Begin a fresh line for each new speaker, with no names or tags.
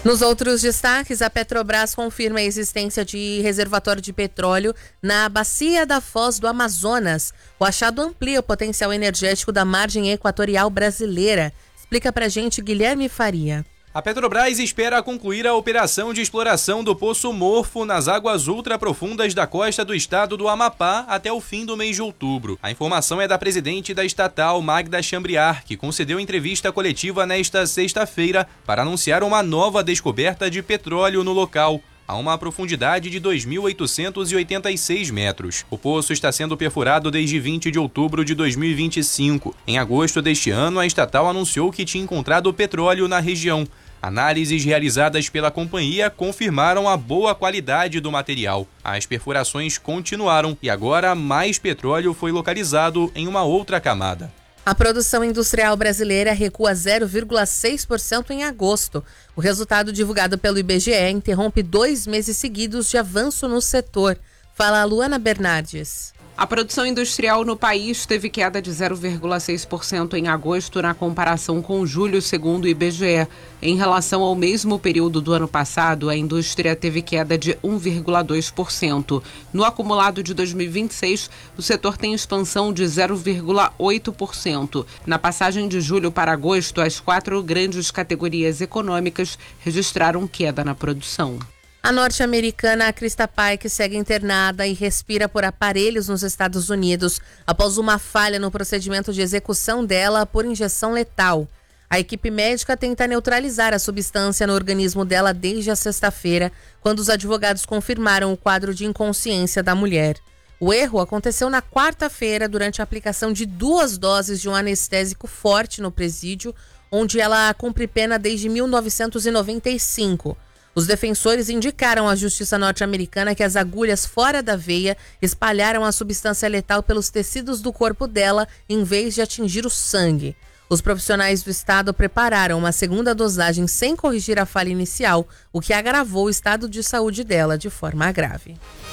Nos outros destaques, a Petrobras confirma a existência de reservatório de petróleo na bacia da Foz do Amazonas. O achado amplia o potencial energético da margem equatorial brasileira. Explica pra gente Guilherme Faria.
A Petrobras espera concluir a operação de exploração do Poço Morfo nas águas ultraprofundas da costa do estado do Amapá até o fim do mês de outubro. A informação é da presidente da estatal, Magda Chambriard, que concedeu entrevista coletiva nesta sexta-feira para anunciar uma nova descoberta de petróleo no local, a uma profundidade de 2.886 metros. O poço está sendo perfurado desde 20 de outubro de 2025. Em agosto deste ano, a estatal anunciou que tinha encontrado petróleo na região. Análises realizadas pela companhia confirmaram a boa qualidade do material. As perfurações continuaram e agora mais petróleo foi localizado em uma outra camada.
A produção industrial brasileira recua 0,6% em agosto. O resultado divulgado pelo IBGE interrompe 2 meses seguidos de avanço no setor. Fala a Luana Bernardes.
A produção industrial no país teve queda de 0,6% em agosto na comparação com julho, segundo o IBGE. Em relação ao mesmo período do ano passado, a indústria teve queda de 1,2%. No acumulado de 2026, o setor tem expansão de 0,8%. Na passagem de julho para agosto, as 4 grandes categorias econômicas registraram queda na produção.
A norte-americana Krista Pike segue internada e respira por aparelhos nos Estados Unidos após uma falha no procedimento de execução dela por injeção letal. A equipe médica tenta neutralizar a substância no organismo dela desde a sexta-feira, quando os advogados confirmaram o quadro de inconsciência da mulher. O erro aconteceu na quarta-feira durante a aplicação de 2 doses de um anestésico forte no presídio, onde ela cumpre pena desde 1995. Os defensores indicaram à justiça norte-americana que as agulhas fora da veia espalharam a substância letal pelos tecidos do corpo dela em vez de atingir o sangue. Os profissionais do estado prepararam uma segunda dosagem sem corrigir a falha inicial, o que agravou o estado de saúde dela de forma grave.